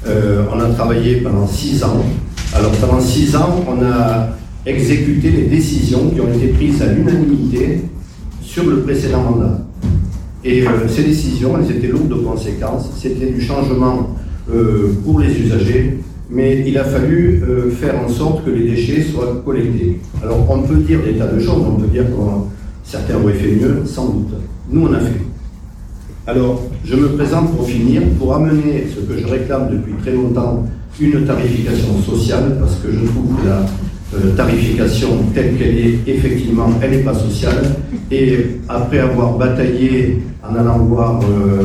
On a travaillé pendant 6 ans. Alors pendant 6 ans, on a exécuté les décisions qui ont été prises à l'unanimité sur le précédent mandat. Et ces décisions, elles étaient lourdes de conséquences. C'était du changement pour les usagers, mais il a fallu faire en sorte que les déchets soient collectés. Alors on peut dire des tas de choses, on peut dire que certains auraient fait mieux, sans doute. Nous, on a fait. Alors, je me présente pour finir, pour amener ce que je réclame depuis très longtemps, une tarification sociale, parce que je trouve que la tarification telle qu'elle est, effectivement, elle n'est pas sociale. Et après avoir bataillé en allant voir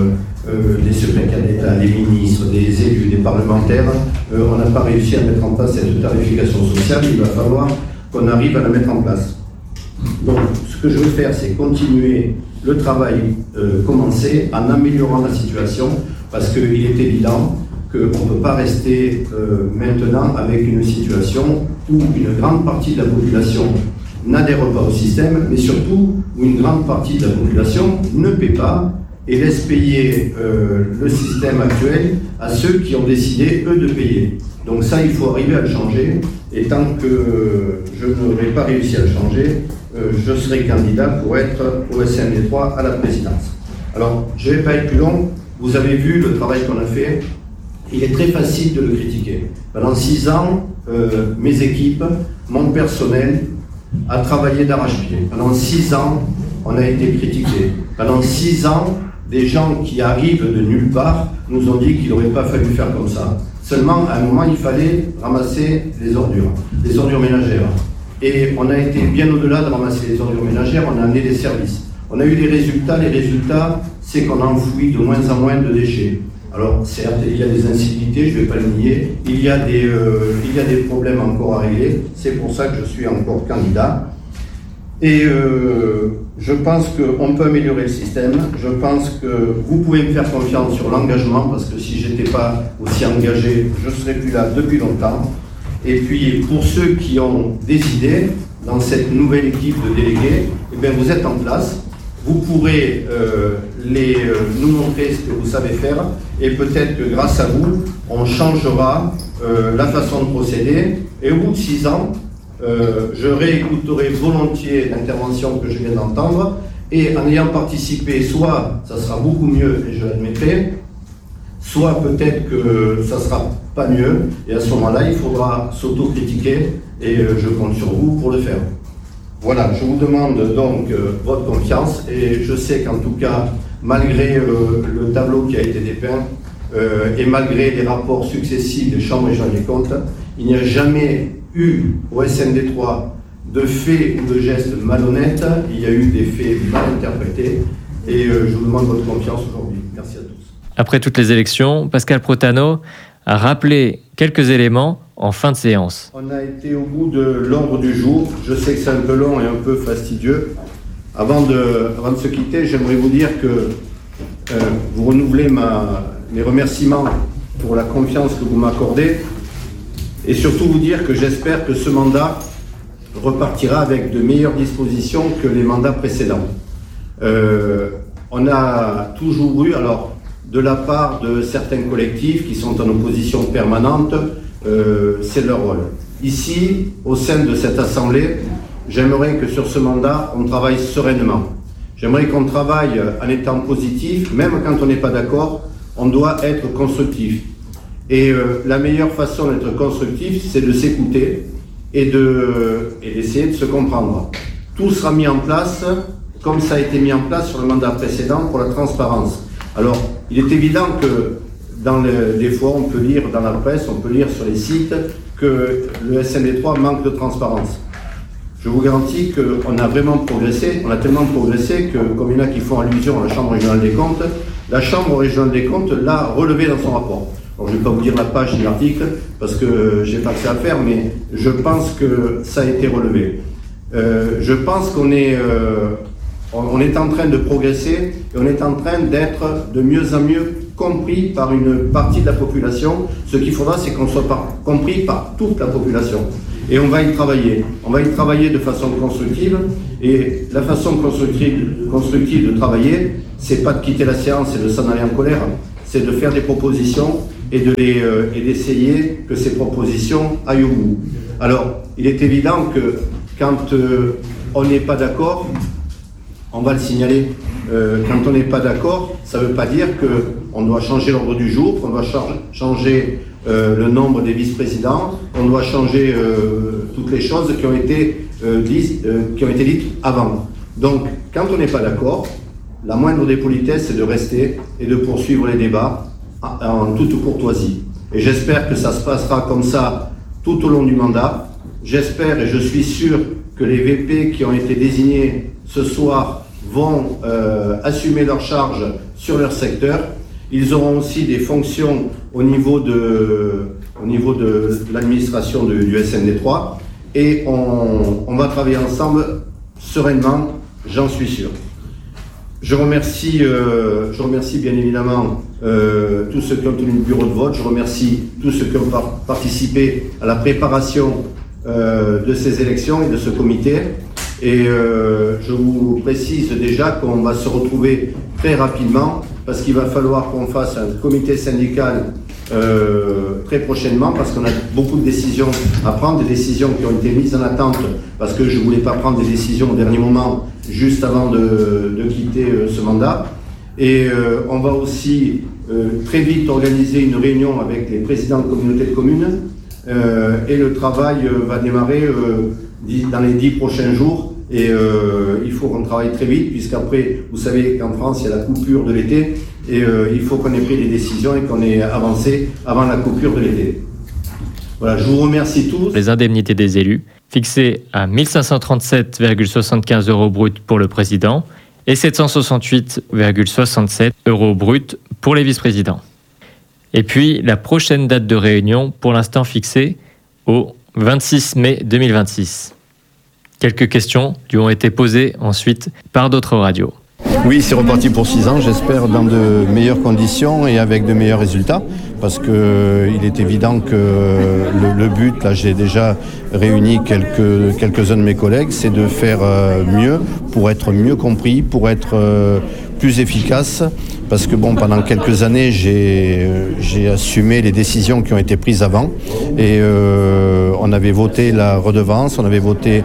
les secrétaires d'État, les ministres, des élus, des parlementaires, on n'a pas réussi à mettre en place cette tarification sociale. Il va falloir qu'on arrive à la mettre en place. Donc, ce que je veux faire, c'est continuer le travail commencé en améliorant la situation, parce qu'il est évident qu'on ne peut pas rester maintenant avec une situation où une grande partie de la population n'adhère pas au système, mais surtout où une grande partie de la population ne paie pas et laisse payer le système actuel à ceux qui ont décidé, eux, de payer. Donc ça, il faut arriver à le changer, et tant que je n'aurai pas réussi à le changer, je serai candidat pour être au SND3 à la présidence. Alors, je ne vais pas être plus long, vous avez vu le travail qu'on a fait, il est très facile de le critiquer. Pendant 6 ans, mes équipes, mon personnel a travaillé d'arrache-pied. Pendant 6 ans, on a été critiqués. Pendant 6 ans, des gens qui arrivent de nulle part nous ont dit qu'il n'aurait pas fallu faire comme ça. Seulement, à un moment, il fallait ramasser les ordures ménagères. Et on a été bien au-delà de ramasser les ordures ménagères, on a amené des services. On a eu des résultats. Les résultats, c'est qu'on enfouit de moins en moins de déchets. Alors, certes, il y a des incivilités, je ne vais pas le nier. Il y a des problèmes encore à régler. C'est pour ça que je suis encore candidat. Et je pense qu'on peut améliorer le système. Je pense que vous pouvez me faire confiance sur l'engagement, parce que si je n'étais pas aussi engagé, je ne serais plus là depuis longtemps. Et puis, pour ceux qui ont des idées dans cette nouvelle équipe de délégués, eh bien, vous êtes en place. Vous pourrez nous montrer ce que vous savez faire, et peut-être que grâce à vous, on changera la façon de procéder. Et au bout de 6 ans, je réécouterai volontiers l'intervention que je viens d'entendre, et en ayant participé, soit ça sera beaucoup mieux, et je l'admettrai, soit peut-être que ça sera pas mieux, et à ce moment-là, il faudra s'autocritiquer, et je compte sur vous pour le faire. Voilà, je vous demande donc votre confiance, et je sais qu'en tout cas, malgré le tableau qui a été dépeint, et malgré les rapports successifs des chambres régionales des comptes, il n'y a jamais eu au SND3 de faits ou de gestes malhonnêtes, il y a eu des faits mal interprétés, et je vous demande votre confiance aujourd'hui. Merci à tous. Après toutes les élections, Pascal Protano a rappelé quelques éléments en fin de séance. On a été au bout de l'ordre du jour. Je sais que c'est un peu long et un peu fastidieux. Avant de se quitter, j'aimerais vous dire que vous renouvelez mes remerciements pour la confiance que vous m'accordez, et surtout vous dire que j'espère que ce mandat repartira avec de meilleures dispositions que les mandats précédents. On a toujours eu, alors, de la part de certains collectifs qui sont en opposition permanente, c'est leur rôle. Ici, au sein de cette Assemblée, j'aimerais que sur ce mandat, on travaille sereinement. J'aimerais qu'on travaille en étant positif, même quand on n'est pas d'accord, on doit être constructif. Et la meilleure façon d'être constructif, c'est de s'écouter et d'essayer de se comprendre. Tout sera mis en place, comme ça a été mis en place sur le mandat précédent pour la transparence. Alors, il est évident que des fois, on peut lire dans la presse, on peut lire sur les sites que le SND3 manque de transparence. Je vous garantis qu'on a vraiment progressé, on a tellement progressé que, comme il y en a qui font allusion à la Chambre régionale des comptes, la Chambre régionale des comptes l'a relevé dans son rapport. Alors, je ne vais pas vous dire la page ni l'article, parce que je n'ai pas que ça à faire, mais je pense que ça a été relevé. Je pense qu'on est en train de progresser, et on est en train d'être de mieux en mieux compris par une partie de la population. Ce qu'il faudra, c'est qu'on soit compris par toute la population. Et on va y travailler. On va y travailler de façon constructive. Et la façon constructive de travailler, c'est pas de quitter la séance et de s'en aller en colère. C'est de faire des propositions et d'essayer que ces propositions aillent au bout. Alors, il est évident que quand on n'est pas d'accord, on va le signaler. Quand on n'est pas d'accord, ça ne veut pas dire qu'on doit changer l'ordre du jour, qu'on doit changer le nombre des vice-présidents, qu'on doit changer toutes les choses qui ont été dites avant. Donc, quand on n'est pas d'accord, la moindre des politesses, c'est de rester et de poursuivre les débats en toute courtoisie. Et j'espère que ça se passera comme ça tout au long du mandat. J'espère et je suis sûr que les VP qui ont été désignés ce soir vont assumer leurs charges sur leur secteur. Ils auront aussi des fonctions au niveau de l'administration du SND3 et on va travailler ensemble sereinement, j'en suis sûr. Je remercie bien évidemment tous ceux qui ont tenu le bureau de vote. Je remercie tous ceux qui ont participé à la préparation de ces élections et de ce comité. Et je vous précise déjà qu'on va se retrouver très rapidement parce qu'il va falloir qu'on fasse un comité syndical très prochainement parce qu'on a beaucoup de décisions à prendre, des décisions qui ont été mises en attente parce que je ne voulais pas prendre des décisions au dernier moment juste avant de quitter ce mandat. Et on va aussi très vite organiser une réunion avec les présidents de communautés de communes et le travail va démarrer dans les 10 prochains jours et il faut qu'on travaille très vite puisqu'après, vous savez qu'en France, il y a la coupure de l'été et il faut qu'on ait pris des décisions et qu'on ait avancé avant la coupure de l'été. Voilà, je vous remercie tous. Les indemnités des élus, fixées à 1 537,75 € bruts pour le président et 768,67 € bruts pour les vice-présidents. Et puis, la prochaine date de réunion, pour l'instant fixée au 26 mai 2026. Quelques questions lui ont été posées ensuite par d'autres radios. Oui, c'est reparti pour 6 ans, j'espère dans de meilleures conditions et avec de meilleurs résultats, parce qu'il est évident que le but, là j'ai déjà réuni quelques-uns de mes collègues, c'est de faire mieux, pour être mieux compris, pour être plus efficace, parce que bon, pendant quelques années, j'ai assumé les décisions qui ont été prises avant, et on avait voté la redevance, on avait voté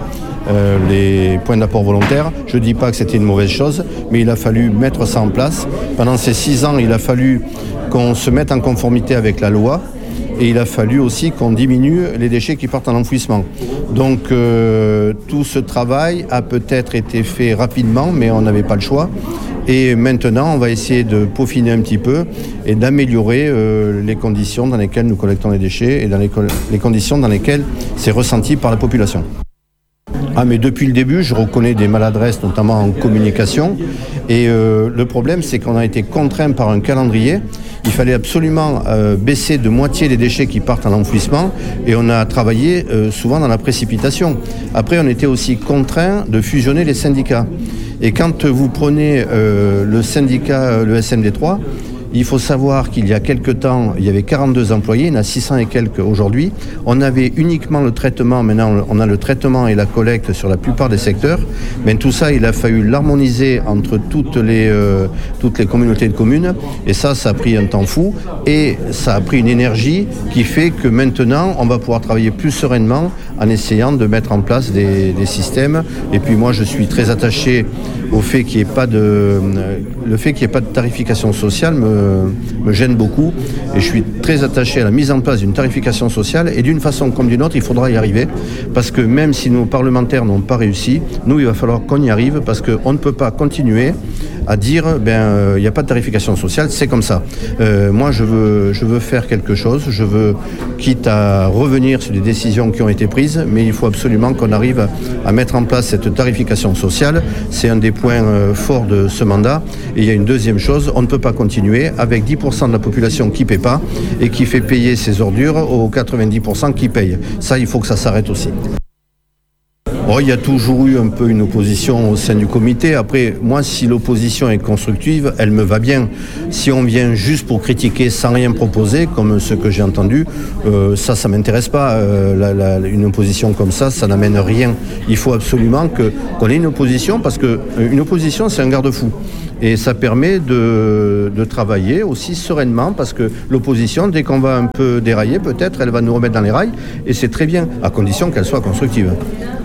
les points d'apport volontaires. Je ne dis pas que c'était une mauvaise chose, mais il a fallu mettre ça en place. Pendant ces 6 ans, il a fallu qu'on se mette en conformité avec la loi et il a fallu aussi qu'on diminue les déchets qui partent en enfouissement. Donc tout ce travail a peut-être été fait rapidement, mais on n'avait pas le choix. Et maintenant, on va essayer de peaufiner un petit peu et d'améliorer les conditions dans lesquelles nous collectons les déchets et dans les conditions dans lesquelles c'est ressenti par la population. Ah, mais depuis le début, je reconnais des maladresses, notamment en communication. Et le problème, c'est qu'on a été contraint par un calendrier. Il fallait absolument baisser de moitié les déchets qui partent en enfouissement. Et on a travaillé souvent dans la précipitation. Après, on était aussi contraint de fusionner les syndicats. Et quand vous prenez le syndicat, le SND3, il faut savoir qu'il y a quelques temps, il y avait 42 employés, il y en a 600 et quelques aujourd'hui. On avait uniquement le traitement, maintenant on a le traitement et la collecte sur la plupart des secteurs. Mais tout ça, il a fallu l'harmoniser entre toutes les communautés de communes. Et ça a pris un temps fou et ça a pris une énergie qui fait que maintenant, on va pouvoir travailler plus sereinement en essayant de mettre en place des systèmes. Et puis moi, je suis très attaché au fait qu'il n'y ait pas de tarification sociale me gêne beaucoup et je suis très attaché à la mise en place d'une tarification sociale et d'une façon comme d'une autre, il faudra y arriver parce que même si nos parlementaires n'ont pas réussi, nous, il va falloir qu'on y arrive parce qu'on ne peut pas continuer à dire il n'y a pas de tarification sociale, c'est comme ça. Moi, je veux faire quelque chose, je veux, quitte à revenir sur les décisions qui ont été prises, mais il faut absolument qu'on arrive à mettre en place cette tarification sociale. C'est un des points forts de ce mandat. Et il y a une deuxième chose, on ne peut pas continuer avec 10% de la population qui ne paie pas et qui fait payer ses ordures aux 90% qui payent. Ça, il faut que ça s'arrête aussi. Bon, il y a toujours eu un peu une opposition au sein du comité. Après, moi, si l'opposition est constructive, elle me va bien. Si on vient juste pour critiquer sans rien proposer, comme ce que j'ai entendu, ça m'intéresse pas. Une opposition comme ça n'amène rien. Il faut absolument qu'on ait une opposition, parce qu'une opposition, c'est un garde-fou. Et ça permet de travailler aussi sereinement, parce que l'opposition, dès qu'on va un peu dérailler, peut-être, elle va nous remettre dans les rails. Et c'est très bien, à condition qu'elle soit constructive.